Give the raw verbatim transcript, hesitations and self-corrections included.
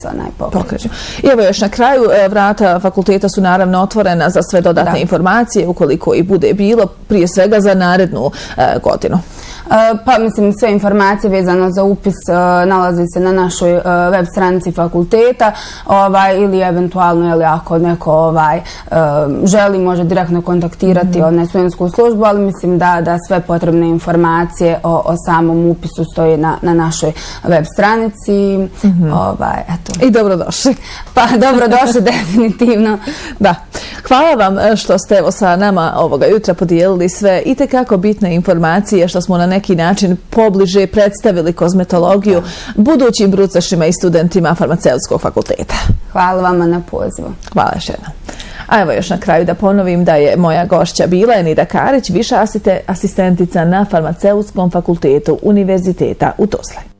pokreću. I evo još na kraju, vrata fakulteta su naravno otvorena za sve dodatne da. informacije ukoliko i bude bilo, prije svega za narednu e, godinu. Pa mislim sve informacije vezano za upis nalazi se na našoj web stranici fakulteta ovaj, ili eventualno ili ako neko ovaj, želi može direktno kontaktirati mm-hmm. onaj studentsku službu, ali mislim da, da sve potrebne informacije o, o samom upisu stoje na, na našoj web stranici. Mm-hmm. Ovaj, eto. I dobrodošli. Pa dobrodošli definitivno. Da. Hvala vam što ste evo sa nama ovoga jutra podijelili sve itekako bitne informacije, što smo na neki način pobliže predstavili kozmetologiju budućim brucašima i studentima farmaceutskog fakulteta. Hvala vama na pozivu. Hvala još jednom. A evo još na kraju da ponovim da je moja gošća bila Enida Karić, viša asistentica na farmaceutskom fakultetu Univerziteta u Tuzli.